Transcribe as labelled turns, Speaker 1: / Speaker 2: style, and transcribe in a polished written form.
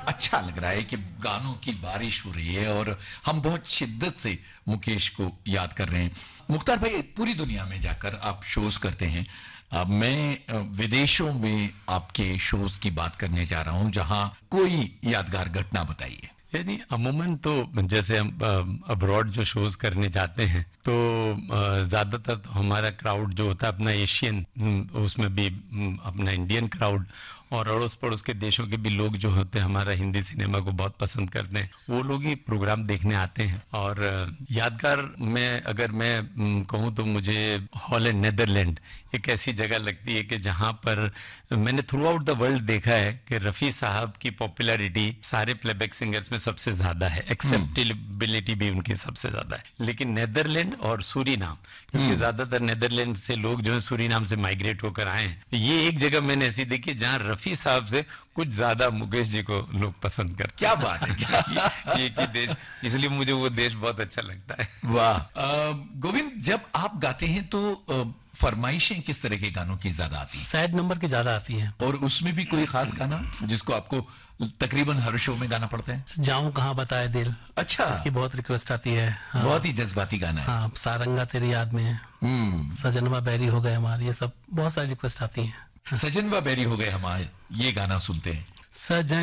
Speaker 1: अच्छा लग रहा है कि गानों की बारिश हो रही है और हम बहुत शिद्दत से मुकेश को याद कर रहे हैं। मुख्तार भाई, पूरी दुनिया में जाकर आप शोज करते हैं। मैं विदेशों में आपके शोज की बात करने जा रहा हूं, जहां कोई यादगार घटना बताइए।
Speaker 2: यानी अमूमन तो जैसे हम अब्रॉड जो शोज करने जाते हैं तो ज्यादातर तो हमारा क्राउड जो होता है अपना एशियन, उसमें भी अपना इंडियन क्राउड और अड़ोस पड़ोस के देशों के भी लोग जो होते हैं हमारा हिंदी सिनेमा को बहुत पसंद करते हैं, वो लोग ही प्रोग्राम देखने आते हैं। और यादगार में अगर मैं कहूँ तो मुझे हॉलैंड, नेदरलैंड एक ऐसी जगह लगती है कि जहाँ पर मैंने थ्रू आउट द वर्ल्ड देखा है कि रफ़ी साहब की पॉपुलैरिटी सारे प्लेबैक सिंगर्स में सबसे ज्यादा है, एक्सेप्टेबिलिटी भी उनकी सबसे ज्यादा है। लेकिन नेदरलैंड और सूरीनाम, क्योंकि ज्यादातर नेदरलैंड से लोग जो है सूरीनाम से माइग्रेट होकर आए हैं, ये एक जगह मैंने ऐसी देखी जहाँ रफ़ी साहब से कुछ ज्यादा मुकेश जी को लोग पसंद करते।
Speaker 1: क्या बात है, क्या
Speaker 2: एक ही देश, इसलिए मुझे वो देश बहुत अच्छा लगता है।
Speaker 1: वाह। गोविंद, जब आप गाते हैं तो फरमाइशें किस तरह के गानों की ज्यादा आती हैं?
Speaker 3: सैड नंबर की ज्यादा आती हैं।
Speaker 1: और उसमें भी कोई खास गाना जिसको आपको तकरीबन हर शो में गाना पड़ता है?
Speaker 3: जाऊं कहाँ बताए दिल,
Speaker 1: अच्छा,
Speaker 3: इसकी बहुत रिक्वेस्ट आती है। हाँ,
Speaker 1: बहुत ही जज्बाती गाना है।
Speaker 3: हाँ, सारंगा तेरी याद में, सजनवा बैरी हो गए हमारे, ये सब बहुत सारी रिक्वेस्ट आती हैं।
Speaker 1: सजनवा बैरी हो गए हमारे, ये गाना सुनते हैं।
Speaker 3: सजन